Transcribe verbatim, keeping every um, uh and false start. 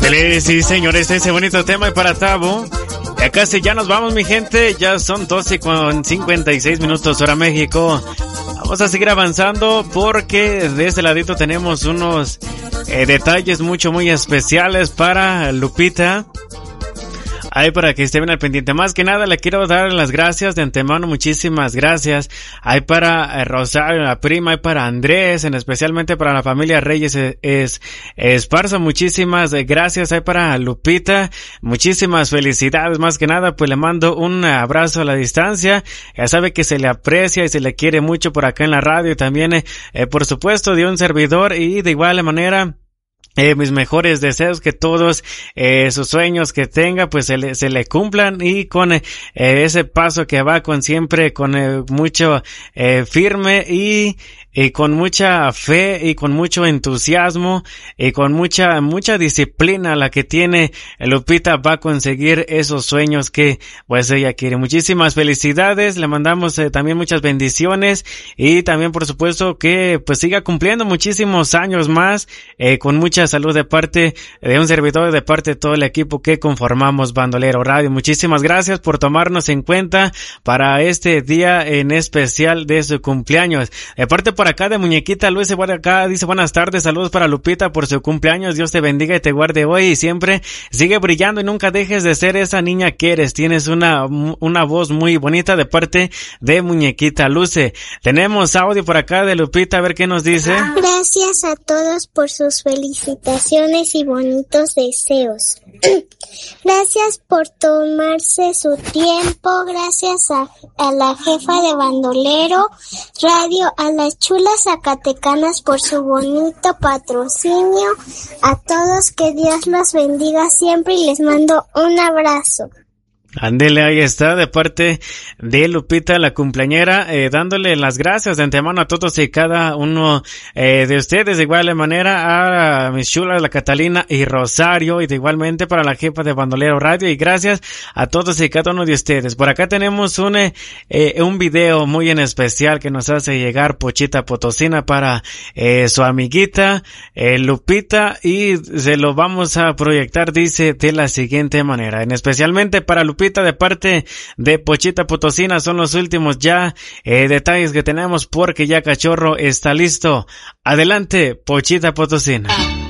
Ándale, sí, señores, ese bonito tema y para Tabo. Ya casi ya nos vamos, mi gente. Ya son doce con cincuenta y seis minutos, hora México. Vamos a seguir avanzando porque de ese ladito tenemos unos eh, detalles mucho, muy especiales para Lupita. Ahí para que estén al pendiente. Más que nada le quiero dar las gracias de antemano, muchísimas gracias. Hay para eh, Rosario, la prima, hay para Andrés, en especialmente para la familia Reyes es, es Esparza, muchísimas gracias. Hay para Lupita, muchísimas felicidades. Más que nada pues le mando un abrazo a la distancia. Ya sabe que se le aprecia y se le quiere mucho por acá en la radio y también eh, eh, por supuesto de un servidor y de igual manera Eh, mis mejores deseos, que todos eh, sus sueños que tenga pues se le, se le cumplan y con eh, ese paso que va con siempre con eh, mucho eh, firme y y con mucha fe y con mucho entusiasmo y con mucha mucha disciplina la que tiene Lupita, va a conseguir esos sueños que pues ella quiere. Muchísimas felicidades, le mandamos eh, también muchas bendiciones y también por supuesto que pues siga cumpliendo muchísimos años más eh, con mucha salud de parte de un servidor, de parte de todo el equipo que conformamos Bandolero Radio. Muchísimas gracias por tomarnos en cuenta para este día en especial de su cumpleaños. De parte por acá de Muñequita Luis, por acá dice buenas tardes, saludos para Lupita por su cumpleaños, Dios te bendiga y te guarde hoy y siempre sigue brillando y nunca dejes de ser esa niña que eres, tienes una una voz muy bonita de parte de Muñequita Luce. Tenemos audio por acá de Lupita, a ver qué nos dice. Gracias a todos por sus felicitaciones y bonitos deseos. Gracias por tomarse su tiempo, gracias a, a la jefa de Bandolero Radio, a las chulas zacatecanas por su bonito patrocinio, a todos que Dios los bendiga siempre y les mando un abrazo. Ándele, ahí está, de parte de Lupita, la cumpleañera, eh, dándole las gracias de antemano a todos y cada uno eh, de ustedes, de igual manera a mis chulas, la Catalina y Rosario, y de igualmente para la jefa de Bandolero Radio, y gracias a todos y cada uno de ustedes. Por acá tenemos un, eh, un video muy en especial que nos hace llegar Pochita Potosina para eh, su amiguita eh, Lupita, y se lo vamos a proyectar, dice de la siguiente manera, en especialmente para Lupita, de parte de Pochita Potosina. Son los últimos ya eh, detalles que tenemos porque ya Cachorro está listo. Adelante, Pochita Potosina.